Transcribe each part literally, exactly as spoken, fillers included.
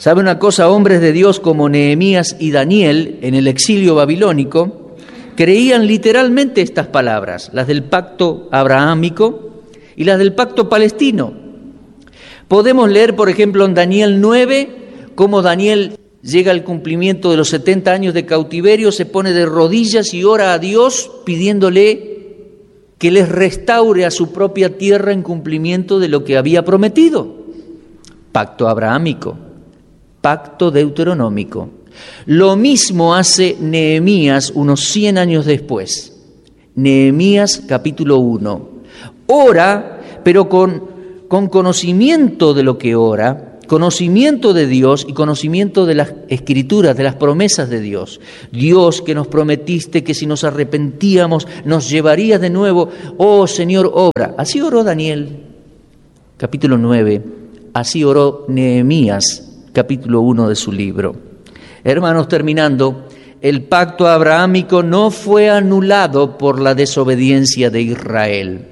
¿Sabe una cosa? Hombres de Dios como Nehemías y Daniel en el exilio babilónico creían literalmente estas palabras, las del pacto abrahámico y las del pacto palestino. Podemos leer, por ejemplo, en Daniel nueve, cómo Daniel llega al cumplimiento de los setenta años de cautiverio, se pone de rodillas y ora a Dios pidiéndole que les restaure a su propia tierra en cumplimiento de lo que había prometido. Pacto abrahámico, pacto deuteronómico. Lo mismo hace Nehemías unos cien años después. Nehemías capítulo uno. Ora, pero con, con conocimiento de lo que ora, conocimiento de Dios y conocimiento de las escrituras, de las promesas de Dios. Dios, que nos prometiste que si nos arrepentíamos nos llevarías de nuevo. Oh Señor, obra. Así oró Daniel, capítulo nueve. Así oró Nehemías, capítulo uno de su libro. Hermanos, terminando, el pacto abrahámico no fue anulado por la desobediencia de Israel.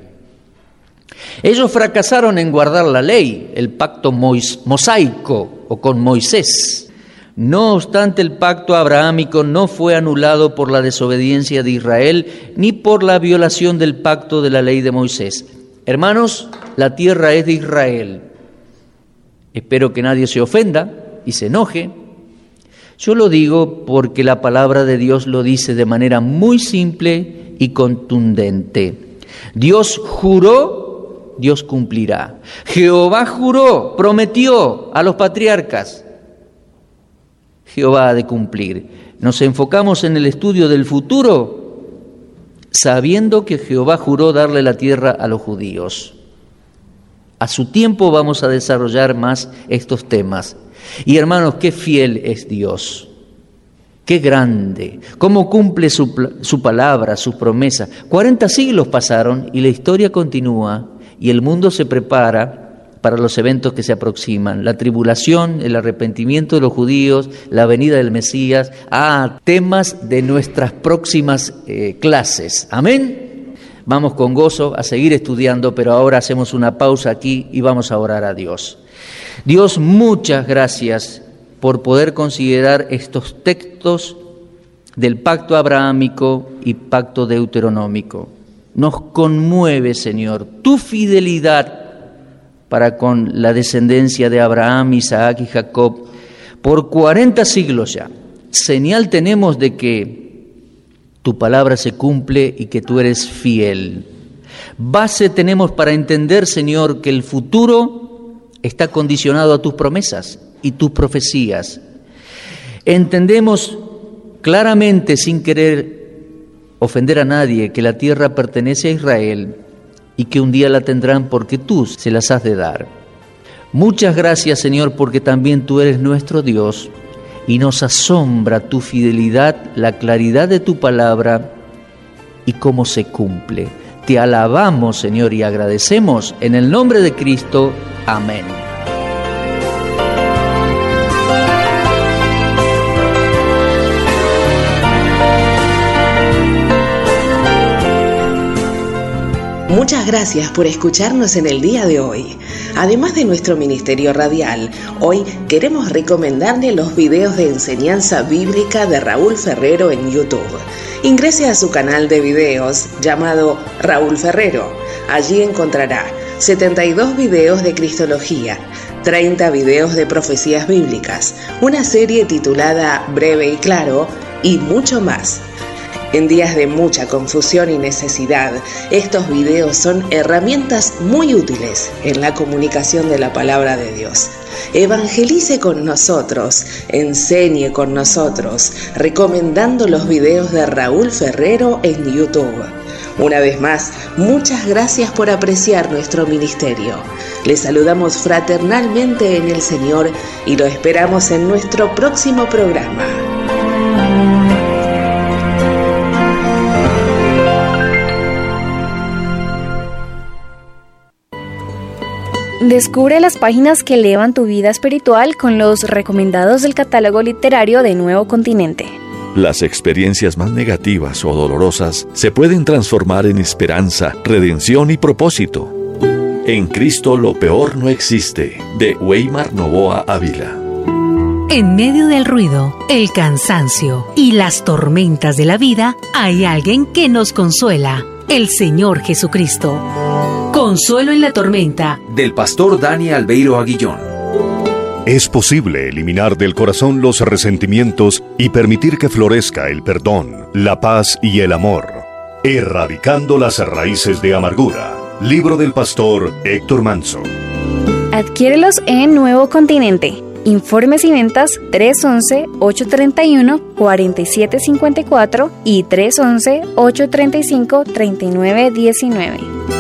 Ellos fracasaron en guardar la ley, el pacto mois- mosaico o con Moisés. No obstante, el pacto abrahámico no fue anulado por la desobediencia de Israel ni por la violación del pacto de la ley de Moisés. Hermanos, la tierra es de Israel. Espero que nadie se ofenda y se enoje. Yo lo digo porque la palabra de Dios lo dice de manera muy simple y contundente. Dios juró, Dios cumplirá. Jehová juró, prometió a los patriarcas. Jehová ha de cumplir. Nos enfocamos en el estudio del futuro, sabiendo que Jehová juró darle la tierra a los judíos. A su tiempo vamos a desarrollar más estos temas. Y hermanos, qué fiel es Dios, qué grande, cómo cumple su, su palabra, sus promesas. Cuarenta siglos pasaron y la historia continúa y el mundo se prepara para los eventos que se aproximan. La tribulación, el arrepentimiento de los judíos, la venida del Mesías, ah, temas de nuestras próximas eh, clases. Amén. Vamos con gozo a seguir estudiando, pero ahora hacemos una pausa aquí y vamos a orar a Dios. Dios, muchas gracias por poder considerar estos textos del pacto abrahámico y pacto deuteronómico. Nos conmueve, Señor, tu fidelidad para con la descendencia de Abraham, Isaac y Jacob por cuarenta siglos ya. Señal tenemos de que tu palabra se cumple y que tú eres fiel. Base tenemos para entender, Señor, que el futuro está condicionado a tus promesas y tus profecías. Entendemos claramente, sin querer ofender a nadie, que la tierra pertenece a Israel y que un día la tendrán porque tú se las has de dar. Muchas gracias, Señor, porque también tú eres nuestro Dios y nos asombra tu fidelidad, la claridad de tu palabra y cómo se cumple. Te alabamos, Señor, y agradecemos en el nombre de Cristo. Amén. Muchas gracias por escucharnos en el día de hoy. Además de nuestro ministerio radial, hoy queremos recomendarle los videos de enseñanza bíblica de Raúl Ferrero en YouTube. Ingrese a su canal de videos llamado Raúl Ferrero. Allí encontrará setenta y dos videos de Cristología, treinta videos de profecías bíblicas, una serie titulada Breve y Claro y mucho más. En días de mucha confusión y necesidad, estos videos son herramientas muy útiles en la comunicación de la palabra de Dios. Evangelice con nosotros, enseñe con nosotros, recomendando los videos de Raúl Ferrero en YouTube. Una vez más, muchas gracias por apreciar nuestro ministerio. Les saludamos fraternalmente en el Señor y lo esperamos en nuestro próximo programa. Descubre las páginas que elevan tu vida espiritual con los recomendados del catálogo literario de Nuevo Continente. Las experiencias más negativas o dolorosas se pueden transformar en esperanza, redención y propósito. En Cristo lo peor no existe, de Weimar Novoa Ávila. En medio del ruido, el cansancio y las tormentas de la vida, hay alguien que nos consuela, el Señor Jesucristo. Consuelo en la tormenta, del pastor Dani Albeiro Aguillón. Es posible eliminar del corazón los resentimientos y permitir que florezca el perdón, la paz y el amor, erradicando las raíces de amargura. Libro del pastor Héctor Manso. Adquiérelos en Nuevo Continente. Informes y ventas tres once, ocho treinta y uno, cuarenta y siete cincuenta y cuatro y tres once, ocho treinta y cinco, treinta y nueve diecinueve.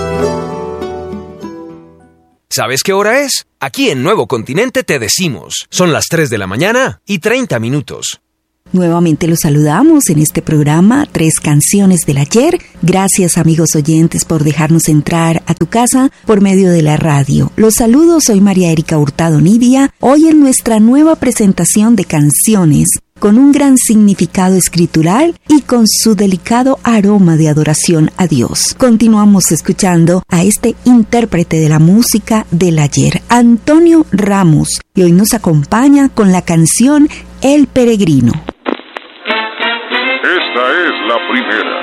¿Sabes qué hora es? Aquí en Nuevo Continente te decimos. Son las tres de la mañana y treinta minutos. Nuevamente los saludamos en este programa Tres Canciones del Ayer. Gracias, amigos oyentes, por dejarnos entrar a tu casa por medio de la radio. Los saludos, soy María Erika Hurtado Nivia. Hoy en nuestra nueva presentación de canciones con un gran significado escritural y con su delicado aroma de adoración a Dios. Continuamos escuchando a este intérprete de la música del ayer, Antonio Ramos, y hoy nos acompaña con la canción El Peregrino. Esta es la primera.